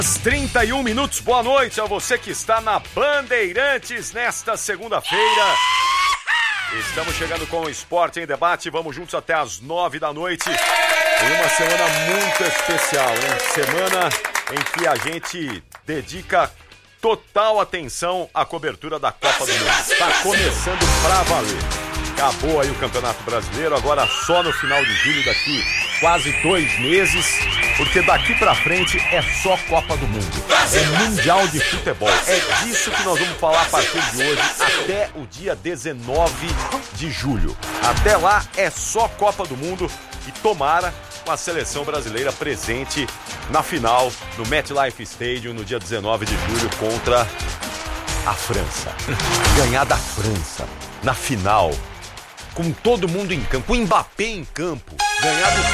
31 minutos, boa noite a você que está na Bandeirantes nesta segunda-feira. Estamos chegando com o Esporte em Debate, vamos juntos até as 9 da noite. Em uma semana muito especial, hein? Semana em que a gente dedica total atenção à cobertura da Copa do Mundo. Está começando pra valer. Acabou aí o Campeonato Brasileiro, agora só no final de julho, daqui quase 2 meses, porque daqui pra frente é só Copa do Mundo. É Mundial de Futebol. É disso que nós vamos falar a partir de hoje até o dia 19 de julho. Até lá é só Copa do Mundo e tomara com a seleção brasileira presente na final no MetLife Stadium no dia 19 de julho contra a França. Ganhar da França na final, com todo mundo em campo, com o Mbappé em campo, ganhar do